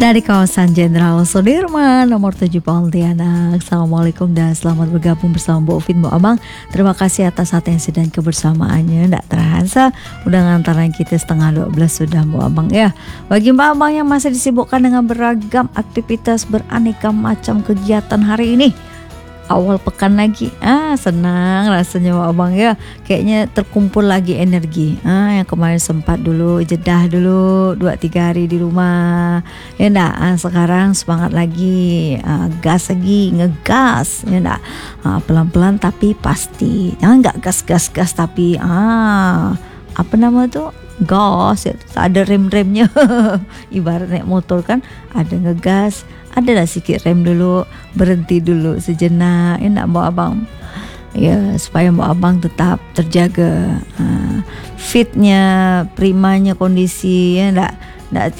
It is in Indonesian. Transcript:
Dari kawasan Jenderal Sudirman nomor 7 Pontianak. Assalamualaikum dan selamat bergabung bersama Bu Ufin, Bu Abang. Terima kasih atas atensi dan kebersamaannya. Nggak terasa udah ngantarin kita setengah 12 sudah, Bu Abang ya. Bagi Mbak Abang yang masih disibukkan dengan beragam aktivitas beraneka macam kegiatan hari ini, awal pekan lagi, senang rasanya Mbak Abang ya. Kayaknya terkumpul lagi energi. Yang kemarin sempat dulu jedah dulu 2-3 hari di rumah, ya enggak. Sekarang semangat lagi, gas lagi, ngegas, ya enggak. Pelan-pelan tapi pasti. Jangan nggak gas tapi apa nama tuh? Gas, ya, ada rem-remnya. Ibarat naik motor kan, ada ngegas, adalah sedikit rem dulu, berhenti dulu sejenak, ya nak Mbak Abang, ya supaya Mbak Abang tetap terjaga, fitnya, primanya kondisi, ya nak